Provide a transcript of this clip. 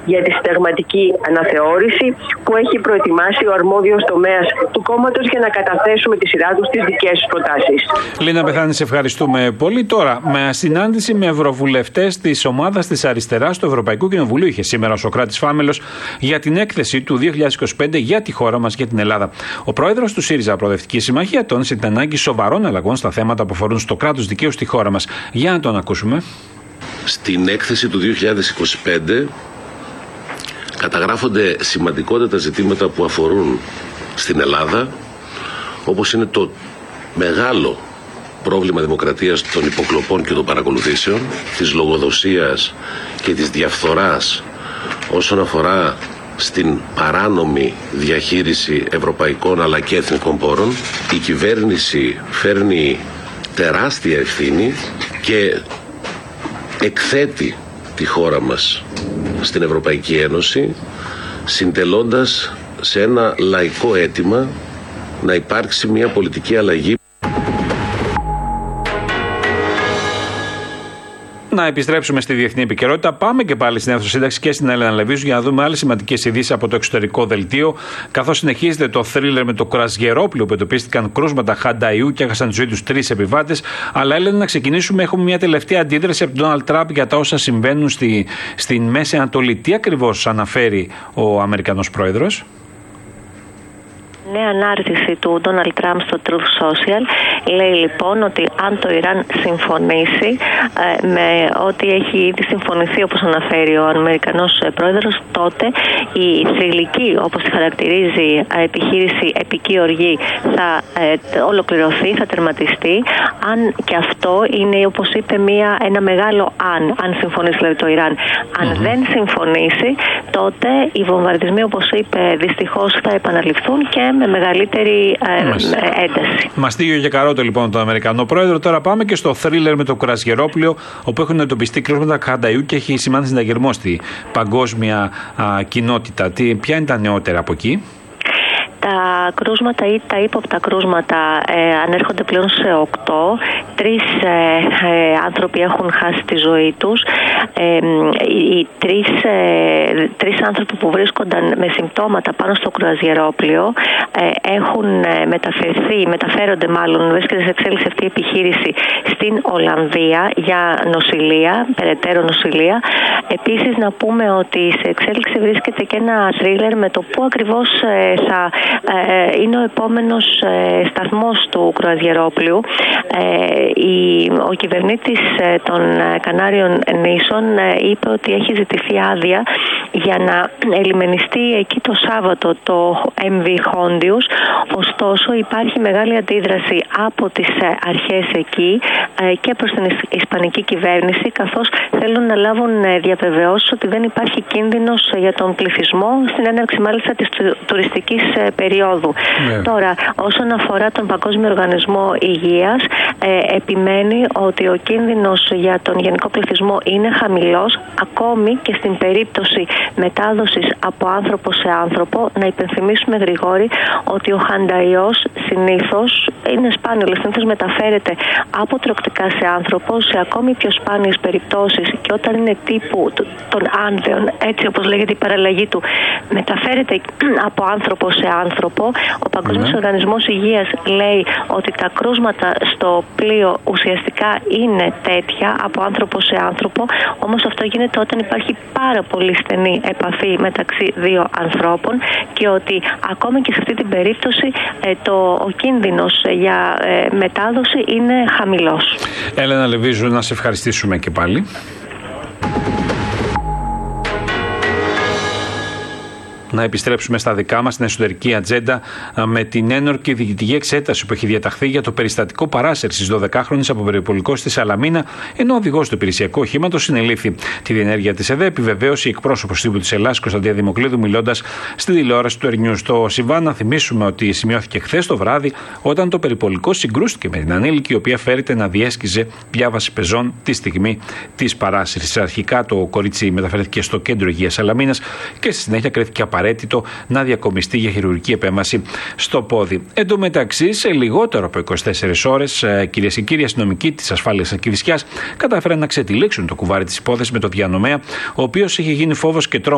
για τη συνταγματική αναθεώρηση που έχει προετοιμάσει ο αρμόδιος τομέας του κόμματος για να καταθέσουμε τη σειρά του τις δικές τους προτάσεις. Λίνα Πεθάνη, σε ευχαριστούμε πολύ. Τώρα, με συνάντηση με ευρωβουλευτές της ομάδας της αριστεράς του Ευρωπαϊκού Κοινοβουλίου είχε σήμερα ο Σωκράτης Φάμελος για την έκθεση του 2025 για τη χώρα μας και την Ελλάδα. Ο πρόεδρος του ΣΥΡΙΖΑ Προοδευτική Συμμαχία τόνισε την ανάγκη σοβαρών αλλαγών στα θέματα που αφορούν στο κράτος δικαίου στη χώρα μας. Για να τον ακούσουμε. Στην έκθεση του 2025 καταγράφονται σημαντικότατα ζητήματα που αφορούν στην Ελλάδα, όπως είναι το μεγάλο πρόβλημα δημοκρατίας των υποκλοπών και των παρακολουθήσεων, της λογοδοσίας και της διαφθοράς όσον αφορά στην παράνομη διαχείριση ευρωπαϊκών αλλά και εθνικών πόρων. Η κυβέρνηση φέρνει τεράστια ευθύνη και εκθέτει τη χώρα μας στην Ευρωπαϊκή Ένωση, συντελώντας σε ένα λαϊκό αίτημα να υπάρξει μια πολιτική αλλαγή. Να επιστρέψουμε στη διεθνή επικαιρότητα. Πάμε και πάλι στην αίθουσα σύνταξη και στην Έλενα Λεβίζου για να δούμε άλλες σημαντικές ειδήσεις από το εξωτερικό δελτίο. Καθώς συνεχίζεται το θρίλερ με το κρουαζιερόπλοιο που εντοπίστηκαν κρούσματα χανταϊού και έχασαν τη ζωή τους 3 επιβάτες. Αλλά Έλενα, να ξεκινήσουμε. Έχουμε μια τελευταία αντίδραση από τον Ντόναλντ Τραμπ για τα όσα συμβαίνουν στην Μέση Ανατολή. Τι ακριβώς αναφέρει ο Αμερικανός πρόεδρος? Νέα ανάρτηση του Ντόναλντ Τραμπ στο Truth Social λέει λοιπόν ότι αν το Ιράν συμφωνήσει με ό,τι έχει ήδη συμφωνηθεί, όπως αναφέρει ο Αμερικανός πρόεδρος, τότε η θρυλική, όπως τη χαρακτηρίζει, επιχείρηση επική οργή θα ολοκληρωθεί, θα τερματιστεί. Αν και αυτό είναι, όπως είπε, ένα μεγάλο αν συμφωνήσει δηλαδή το Ιράν. Αν δεν συμφωνήσει, τότε οι βομβαρδισμοί, όπως είπε, δυστυχώς θα επαναληφθούν και με μεγαλύτερη ένταση. Μαστίγιο και καρότο λοιπόν τον Αμερικανό πρόεδρο. Τώρα πάμε και στο θρίλερ με το κρουαζιερόπλοιο, όπου έχουν εντοπιστεί κρούσματα χανταϊού και έχει σημάνει συνταγερμό στη παγκόσμια κοινότητα. Ποια είναι τα νεότερα από εκεί? Τα κρούσματα ή τα ύποπτα κρούσματα ανέρχονται πλέον σε 8. 3 άνθρωποι έχουν χάσει τη ζωή τους. Οι 3 άνθρωποι που βρίσκονταν με συμπτώματα πάνω στο κρουαζιερόπλοιο έχουν μεταφέρονται μάλλον, βρίσκεται σε εξέλιξη αυτή η επιχείρηση στην Ολλανδία για νοσηλεία, περαιτέρω νοσηλεία. Επίσης να πούμε ότι σε εξέλιξη βρίσκεται και ένα θρίλερ με το πού ακριβώς θα είναι ο επόμενος σταθμός του κρουαζιερόπλοιου. Ο κυβερνήτης των Κανάριων νήσων είπε ότι έχει ζητηθεί άδεια για να ελιμενιστεί εκεί το Σάββατο το MV Hondius. Ωστόσο υπάρχει μεγάλη αντίδραση από τις αρχές εκεί και προς την ισπανική κυβέρνηση, καθώς θέλουν να λάβουν διαβεβαιώσεις ότι δεν υπάρχει κίνδυνος για τον πληθυσμό στην έναρξη μάλιστα της τουριστικής περίοδου. Τώρα, όσον αφορά τον Παγκόσμιο Οργανισμό Υγείας, επιμένει ότι ο κίνδυνος για τον γενικό πληθυσμό είναι χαμηλός, ακόμη και στην περίπτωση μετάδοσης από άνθρωπο σε άνθρωπο. Να υπενθυμίσουμε, Γρηγόρη, ότι ο χανταϊός συνήθως είναι σπάνιο, συνήθως μεταφέρεται από τρωκτικά σε άνθρωπο, σε ακόμη πιο σπάνιες περιπτώσεις και όταν είναι τύπου των άνδεων, έτσι όπως λέγεται η παραλλαγή του, μεταφέρεται από άνθρωπο σε άνθρωπο. Ο Παγκόσμιος Οργανισμός Υγείας λέει ότι τα κρούσματα στο πλοίο ουσιαστικά είναι τέτοια από άνθρωπο σε άνθρωπο, όμως αυτό γίνεται όταν υπάρχει πάρα πολύ στενή επαφή μεταξύ 2 ανθρώπων και ότι ακόμη και σε αυτή την περίπτωση ο κίνδυνος για μετάδοση είναι χαμηλός. Έλενα Λεβίζου, να σε ευχαριστήσουμε και πάλι. Να επιστρέψουμε στα δικά μας, στην εσωτερική ατζέντα, με την ένορκη διοικητική εξέταση που έχει διαταχθεί για το περιστατικό παράσυρσης 12χρονης από περιπολικό στη Σαλαμίνα, ενώ ο οδηγός του υπηρεσιακού οχήματος συνελήφθη. Τη διενέργεια της ΕΔΕ επιβεβαίωσε η εκπρόσωπος τύπου της Ελλάδας, Κωνσταντία Δημοκλήδου, μιλώντας στη τηλεόραση του Ερνιού. Στο συμβάν, να θυμίσουμε ότι σημειώθηκε χθες το βράδυ, όταν το περιπολικό συγκρούστηκε με την ανήλικη, η οποία φέρεται να διέσκιζε διάβαση πεζών τη στιγμή της παράσυρσης. Αρχικά το κορίτσι μεταφέρθηκε στο κέντρο υγείας Σαλαμίνας και στη συνέχεια κρίθηκε απαραίτητο να διακομιστεί για χειρουργική επέμβαση στο πόδι. Εν τω μεταξύ, σε λιγότερο από 24 ώρες, κυρίες και κύριοι, αστυνομικοί της ασφάλειας Κηφισιάς κατάφεραν να ξετυλίξουν το κουβάρι της υπόθεσης με το διανομέα, ο οποίος είχε γίνει φόβος και τρόμος